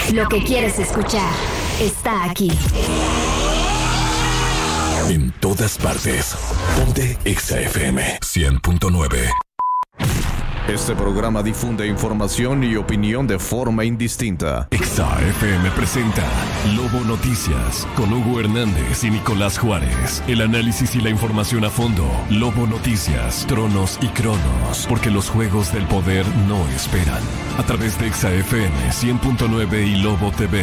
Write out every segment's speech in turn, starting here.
Lo que quieres escuchar está aquí. En todas partes. Ponte Exa FM 100.9. Este programa difunde información y opinión de forma indistinta. Exa FM presenta Lobo Noticias con Hugo Hernández y Nicolás Juárez. El análisis y la información a fondo. Lobo Noticias, Tronos y Cronos. Porque los juegos del poder no esperan. A través de Exa FM 100.9 y Lobo TV.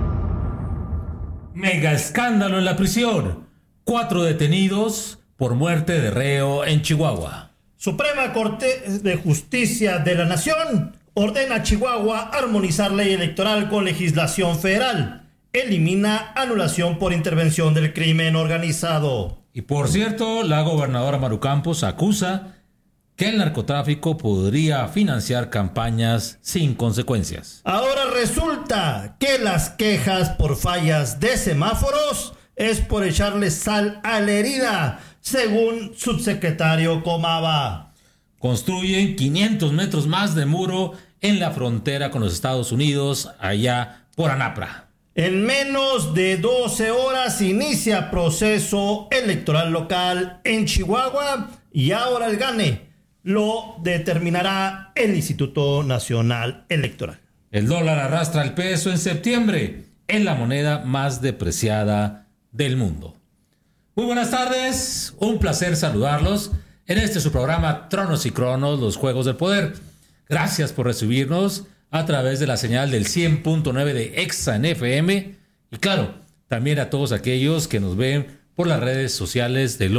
Mega escándalo en la prisión. 4 detenidos por muerte de reo en Chihuahua. Suprema Corte de Justicia de la Nación ordena a Chihuahua armonizar ley electoral con legislación federal. Elimina anulación por intervención del crimen organizado. Y por cierto, la gobernadora Maru Campos acusa que el narcotráfico podría financiar campañas sin consecuencias. Ahora resulta que las quejas por fallas de semáforos es por echarle sal a la herida, según subsecretario Comava. Construyen 500 metros más de muro en la frontera con los Estados Unidos, allá por Anapra. En menos de 12 horas inicia proceso electoral local en Chihuahua y ahora el gane lo determinará el Instituto Nacional Electoral. El dólar arrastra el peso en septiembre, es la moneda más depreciada del mundo. Muy buenas tardes, un placer saludarlos en este su programa Tronos y Cronos, los Juegos del Poder. Gracias por recibirnos a través de la señal del 100.9 de Exa en FM y claro, también a todos aquellos que nos ven por las redes sociales de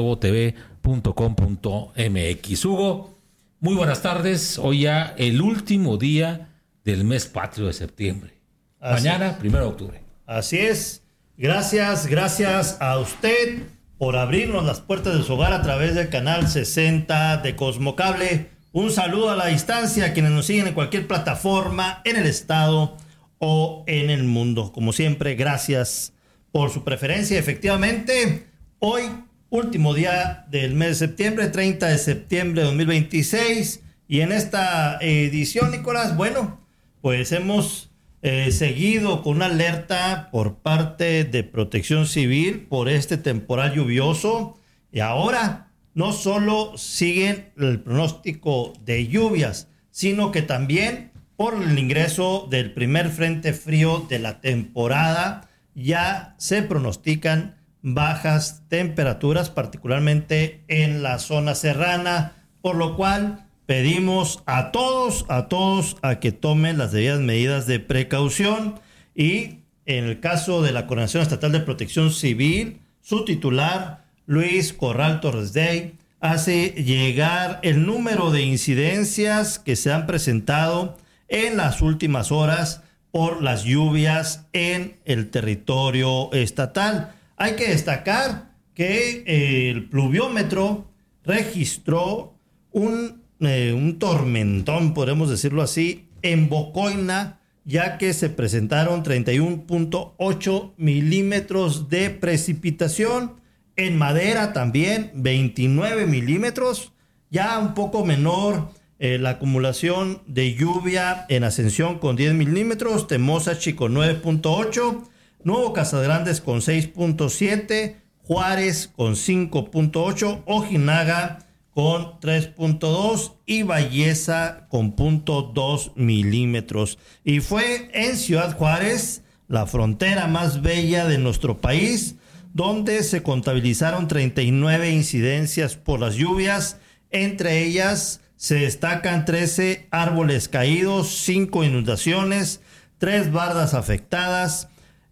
globotv.com.mx. Hugo, muy buenas tardes, hoy ya el último día del mes patrio de septiembre. Mañana, 1 de octubre. Así es. Gracias a usted por abrirnos las puertas de su hogar a través del canal 60 de Cosmocable. Un saludo a la distancia a quienes nos siguen en cualquier plataforma en el estado o en el mundo. Como siempre, gracias por su preferencia. Efectivamente, hoy, último día del mes de septiembre, 30 de septiembre de 2026. Y en esta edición, Nicolás, bueno, pues hemos seguido con una alerta por parte de Protección Civil por este temporal lluvioso y ahora no solo siguen el pronóstico de lluvias, sino que también por el ingreso del primer frente frío de la temporada ya se pronostican bajas temperaturas, particularmente en la zona serrana, por lo cual pedimos a todos a que tomen las debidas medidas de precaución y en el caso de la Coordinación Estatal de Protección Civil, su titular, Luis Corral Torres Day, hace llegar el número de incidencias que se han presentado en las últimas horas por las lluvias en el territorio estatal. Hay que destacar que el pluviómetro registró un tormentón, podemos decirlo así, en Bocoina, ya que se presentaron 31.8 milímetros de precipitación. En Madera también 29 milímetros, ya un poco menor la acumulación de lluvia en Ascensión con 10 milímetros, Temozachi con 9.8, Nuevo Casagrandes con 6.7, Juárez con 5.8, Ojinaga con 3.2 y Belleza con 0.2 milímetros. Y fue en Ciudad Juárez, la frontera más bella de nuestro país, donde se contabilizaron 39 incidencias por las lluvias. Entre ellas se destacan 13 árboles caídos, 5 inundaciones, 3 bardas afectadas,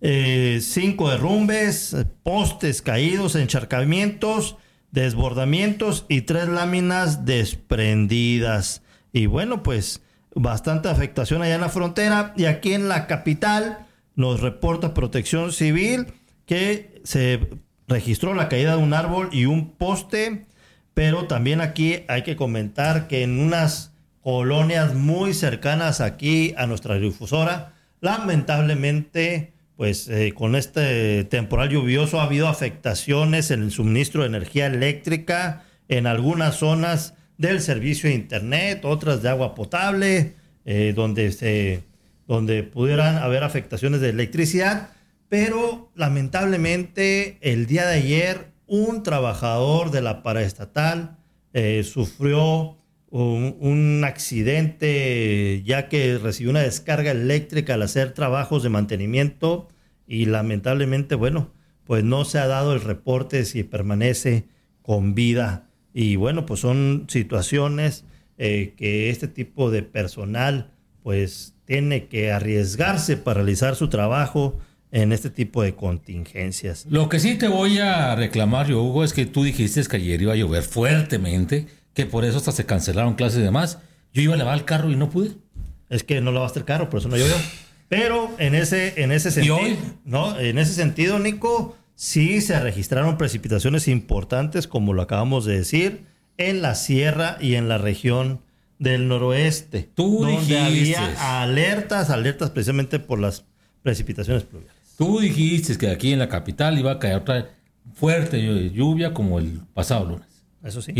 5 derrumbes, postes caídos, encharcamientos, desbordamientos y 3 láminas desprendidas. Y bueno, pues bastante afectación allá en la frontera. Y aquí en la capital nos reporta Protección Civil que se registró la caída de un árbol y un poste, pero también aquí hay que comentar que en unas colonias muy cercanas aquí a nuestra difusora, lamentablemente, pues con este temporal lluvioso ha habido afectaciones en el suministro de energía eléctrica en algunas zonas del servicio de internet, otras de agua potable, donde se donde pudieran haber afectaciones de electricidad, pero lamentablemente el día de ayer un trabajador de la paraestatal sufrió un accidente, ya que recibió una descarga eléctrica al hacer trabajos de mantenimiento y lamentablemente, bueno, pues no se ha dado el reporte si permanece con vida. Y bueno, pues son situaciones que este tipo de personal pues tiene que arriesgarse para realizar su trabajo en este tipo de contingencias. Lo que sí te voy a reclamar yo, Hugo, es que tú dijiste que ayer iba a llover fuertemente, que por eso hasta se cancelaron clases y demás. Yo iba a lavar el carro y no pude. Es que no lavaste el carro, por eso no llovió. Pero en ese sentido, ¿no? En ese sentido, Nico, sí se registraron precipitaciones importantes, como lo acabamos de decir, en la sierra y en la región del noroeste. Tú donde dijiste. Había alertas precisamente por las precipitaciones pluviales. Tú dijiste que aquí en la capital iba a caer otra fuerte lluvia como el pasado lunes. Eso sí. Y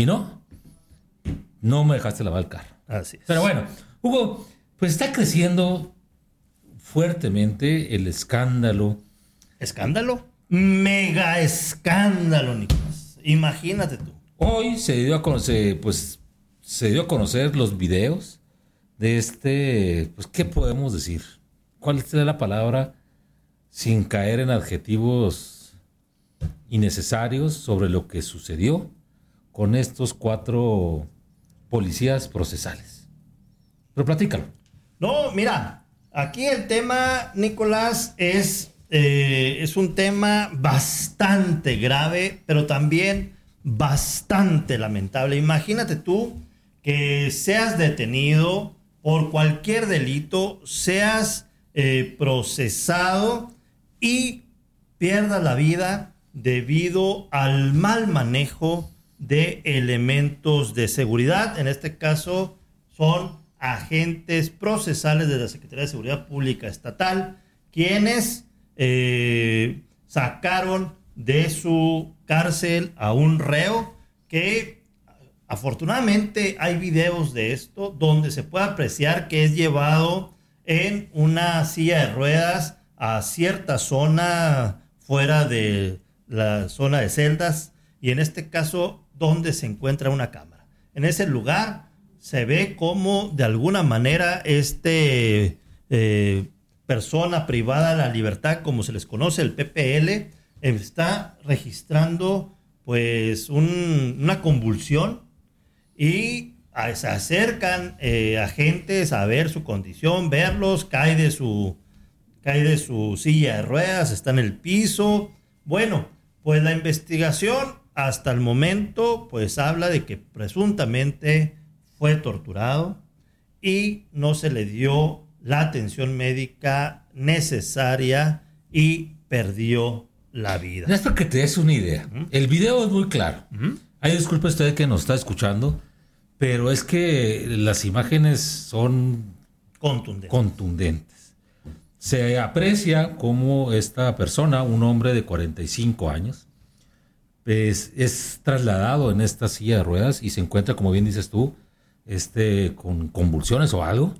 no me dejaste lavar el carro. Así es. Pero bueno, Hugo, pues está creciendo fuertemente el escándalo. ¿Escándalo? Mega escándalo, Nicolás. Imagínate tú. Hoy se dio a conocer los videos de pues, ¿qué podemos decir? ¿Cuál es la palabra sin caer en adjetivos innecesarios sobre lo que sucedió con estos 4 policías procesales? Pero platícalo. No, mira, aquí el tema, Nicolás, es un tema bastante grave, pero también bastante lamentable. Imagínate tú que seas detenido por cualquier delito, seas procesado y pierdas la vida debido al mal manejo de elementos de seguridad. En este caso son agentes procesales de la Secretaría de Seguridad Pública Estatal, quienes sacaron de su cárcel a un reo que afortunadamente hay videos de esto donde se puede apreciar que es llevado en una silla de ruedas a cierta zona fuera de la zona de celdas, y en este caso donde se encuentra una cámara. En ese lugar se ve cómo de alguna manera persona privada de la libertad, como se les conoce, el PPL, está registrando pues una convulsión, y se acercan agentes a ver su condición, verlos, cae de su silla de ruedas, está en el piso. Bueno, pues la investigación hasta el momento pues habla de que presuntamente fue torturado y no se le dio la atención médica necesaria y perdió la vida. Es para que te des una idea. El video es muy claro. Ay, disculpe usted que nos está escuchando, pero es que las imágenes son contundentes. Se aprecia cómo esta persona, un hombre de 45 años, pues, es trasladado en esta silla de ruedas y se encuentra, como bien dices tú, con convulsiones o algo.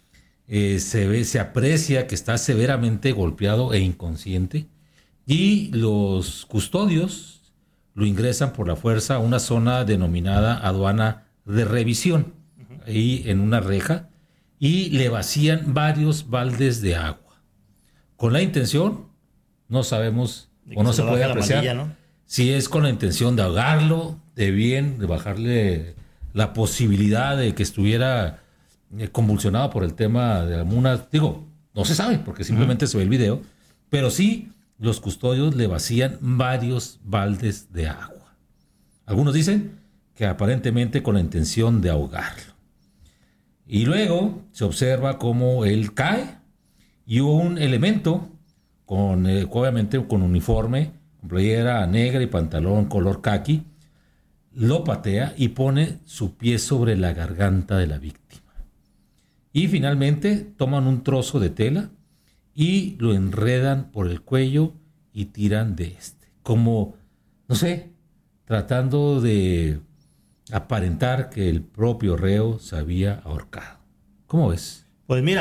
Se aprecia que está severamente golpeado e inconsciente, y los custodios lo ingresan por la fuerza a una zona denominada aduana de revisión, ahí en una reja, y le vacían varios baldes de agua. Con la intención, no sabemos o no se puede apreciar si es con la intención de ahogarlo, de bajarle la posibilidad de que estuviera convulsionado por el tema de alguna. Digo, no se sabe porque simplemente se ve el video, pero sí los custodios le vacían varios baldes de agua. Algunos dicen que aparentemente con la intención de ahogarlo. Y luego se observa cómo él cae y un elemento obviamente con uniforme, con playera negra y pantalón color caqui, lo patea y pone su pie sobre la garganta de la víctima. Y finalmente toman un trozo de tela y lo enredan por el cuello y tiran de como, no sé, tratando de aparentar que el propio reo se había ahorcado. ¿Cómo ves? Pues mira,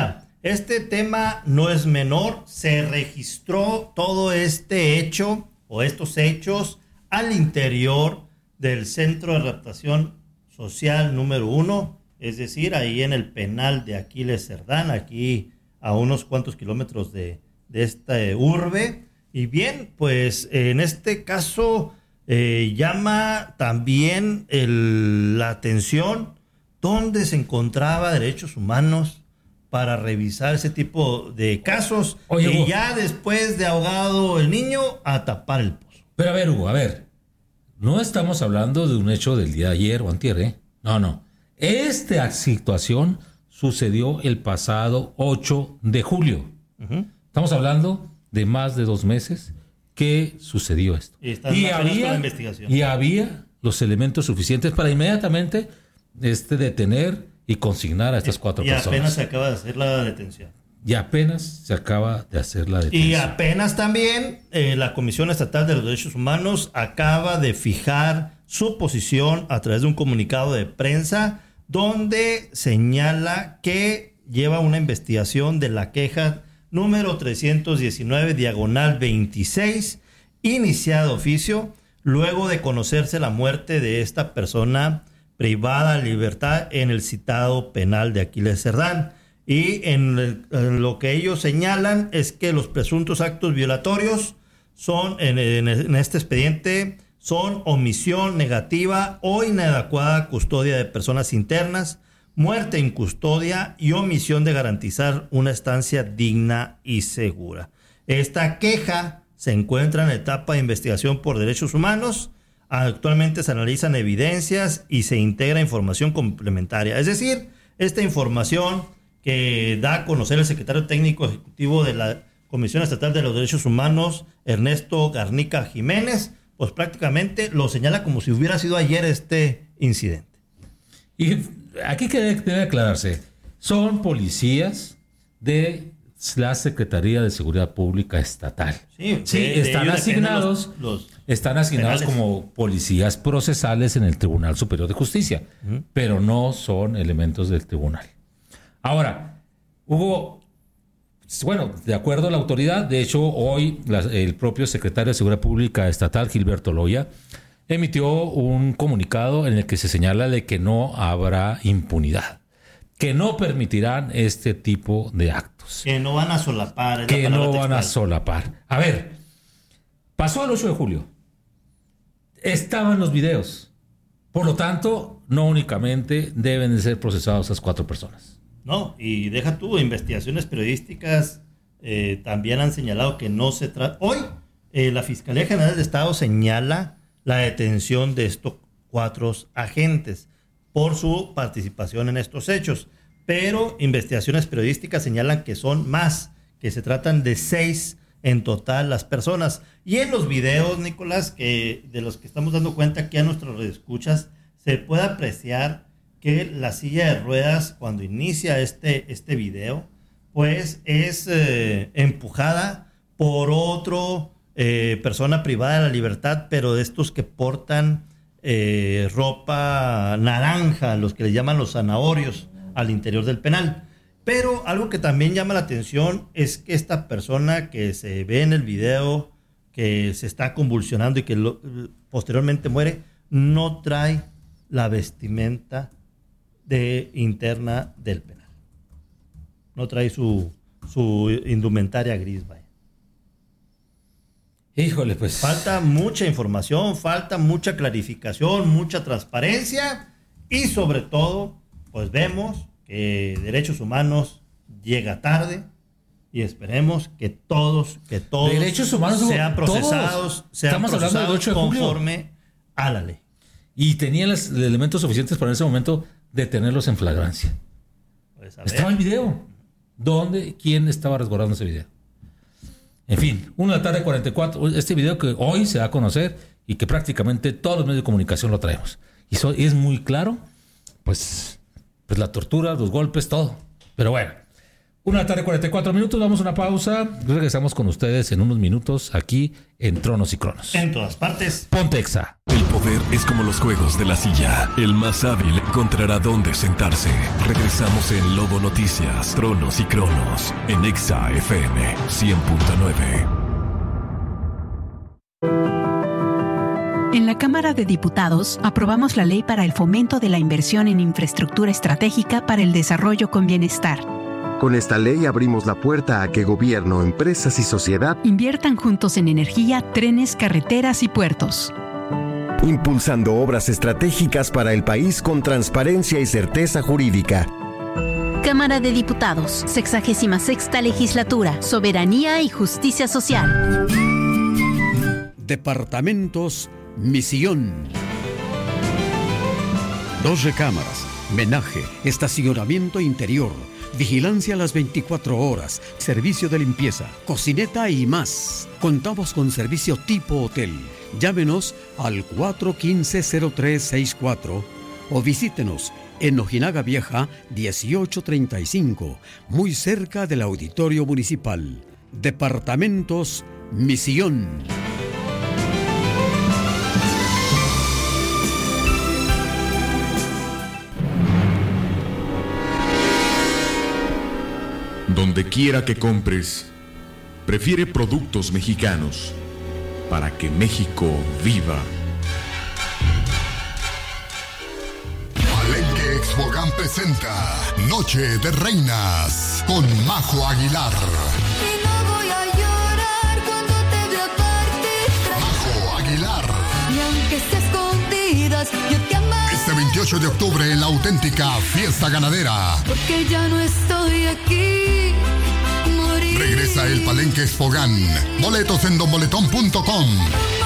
Este tema no es menor, se registró todo este hecho o estos hechos al interior del Centro de Readaptación Social número 1, es decir, ahí en el penal de Aquiles Cerdán, aquí a unos cuantos kilómetros de esta urbe. Y bien, pues en este caso llama también la atención dónde se encontraba Derechos Humanos para revisar ese tipo de casos. Oye, y Hugo, ya después de ahogado el niño, a tapar el pozo. Pero a ver, Hugo, no estamos hablando de un hecho del día de ayer o antier, ¿eh? No. Esta situación sucedió el pasado 8 de julio. Uh-huh. Estamos hablando de más de 2 meses que sucedió esto. Y había la investigación. Y había los elementos suficientes para inmediatamente detener y consignar a estas 4 personas. Y apenas se acaba de hacer la detención. Y apenas también la Comisión Estatal de los Derechos Humanos acaba de fijar su posición a través de un comunicado de prensa donde señala que lleva una investigación de la queja número 319/26, iniciada de oficio, luego de conocerse la muerte de esta persona privada de libertad en el citado penal de Aquiles Cerdán. Y en lo que ellos señalan es que los presuntos actos violatorios son, en este expediente, son omisión negativa o inadecuada custodia de personas internas, muerte en custodia y omisión de garantizar una estancia digna y segura. Esta queja se encuentra en etapa de investigación por derechos humanos. Actualmente se analizan evidencias y se integra información complementaria. Es decir, esta información que da a conocer el secretario técnico ejecutivo de la Comisión Estatal de los Derechos Humanos, Ernesto Garnica Jiménez, pues prácticamente lo señala como si hubiera sido ayer este incidente. Y aquí debe aclararse, son policías de la Secretaría de Seguridad Pública Estatal. Sí, están asignados penales como policías procesales en el Tribunal Superior de Justicia, pero no son elementos del tribunal. Ahora, Hugo, bueno, de acuerdo a la autoridad, de hecho hoy el propio secretario de Seguridad Pública Estatal, Gilberto Loya, emitió un comunicado en el que se señala de que no habrá impunidad, que no permitirán este tipo de actos. Que no van a solapar. Que no van a solapar. A ver, pasó el 8 de julio. Estaban los videos. Por lo tanto, no únicamente deben de ser procesados esas 4 personas. No, y deja tú, investigaciones periodísticas también han señalado que no se trata. Hoy, la Fiscalía General de Estado señala la detención de estos 4 agentes por su participación en estos hechos. Pero investigaciones periodísticas señalan que son más, que se tratan de 6 en total las personas. Y en los videos, Nicolás, que de los que estamos dando cuenta aquí a nuestros radioescuchas, se puede apreciar que la silla de ruedas, cuando inicia este video, pues es empujada por otro persona privada de la libertad, pero de estos que portan ropa naranja, los que le llaman los zanahorios, al interior del penal. Pero algo que también llama la atención es que esta persona que se ve en el video, que se está convulsionando y que posteriormente muere, no trae la vestimenta interna del penal. No trae su indumentaria gris, vaya. Híjole, pues. Falta mucha información, falta mucha clarificación, mucha transparencia y sobre todo, pues vemos que Derechos Humanos llega tarde y esperemos que todos Derechos Humanos sean procesados, conforme a la ley. Y tenía los elementos suficientes para en ese momento detenerlos en flagrancia. Pues estaba el video. ¿Quién estaba resguardando ese video? En fin, 1:44. Este video que hoy se va a conocer y que prácticamente todos los medios de comunicación lo traemos. Y es muy claro, pues la tortura, los golpes, todo. Pero bueno, 1:44. Vamos a una pausa. Regresamos con ustedes en unos minutos aquí en Tronos y Cronos. En todas partes. Ponte Exa. El poder es como los juegos de la silla. El más hábil encontrará dónde sentarse. Regresamos en Lobo Noticias, Tronos y Cronos, en Exa FM 100.9. En la Cámara de Diputados aprobamos la ley para el fomento de la inversión en infraestructura estratégica para el desarrollo con bienestar. Con esta ley abrimos la puerta a que gobierno, empresas y sociedad inviertan juntos en energía, trenes, carreteras y puertos. Impulsando obras estratégicas para el país con transparencia y certeza jurídica. Cámara de Diputados, 66ª Legislatura, Soberanía y Justicia Social. Departamentos Misión. 2 recámaras, menaje, estacionamiento interior, vigilancia a las 24 horas, servicio de limpieza, cocineta y más. Contamos con servicio tipo hotel. Llámenos al 415-0364 o visítenos en Ojinaga Vieja 1835, muy cerca del Auditorio Municipal. Departamentos Misión. Donde quiera que compres, prefiere productos mexicanos para que México viva. Palenque Expogan presenta Noche de Reinas con Majo Aguilar. Y no voy a llorar cuando te vea partir. Majo Aguilar. Y aunque esté escondidas, yo te amaré. Este 28 de octubre en la auténtica Fiesta Ganadera. Porque ya no estoy aquí. Regresa el Palenque Expogan. Boletos en donboletón.com.